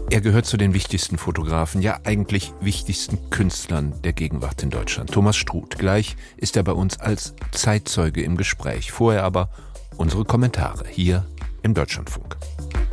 Er gehört zu den wichtigsten Fotografen, ja eigentlich wichtigsten Künstlern der Gegenwart in Deutschland. Thomas Struth. Gleich ist er bei uns als Zeitzeuge im Gespräch. Vorher aber unsere Kommentare hier im Deutschlandfunk.